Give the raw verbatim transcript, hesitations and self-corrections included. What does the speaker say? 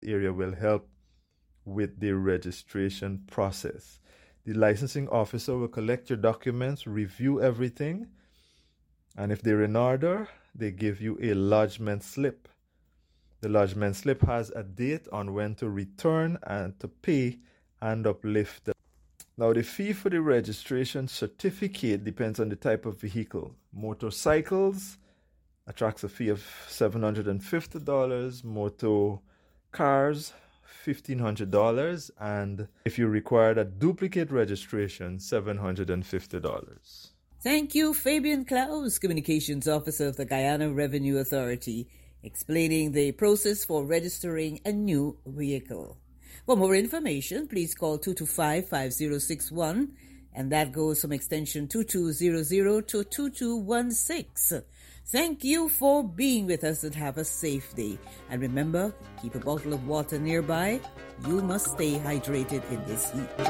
area will help with the registration process. The licensing officer will collect your documents, review everything, and if they're in order, they give you a lodgement slip. The lodgement slip has a date on when to return and to pay and uplift. Now, the fee for the registration certificate depends on the type of vehicle. Motorcycles attracts a fee of seven hundred fifty dollars, motor cars fifteen hundred dollars, and if you require a duplicate registration, seven hundred fifty dollars. Thank you, Fabian Klaus, Communications Officer of the Guyana Revenue Authority, explaining the process for registering a new vehicle. For more information, please call two two five, five zero six one, and that goes from extension two two zero zero to two two one six. Thank you for being with us and have a safe day. And remember, keep a bottle of water nearby. You must stay hydrated in this heat.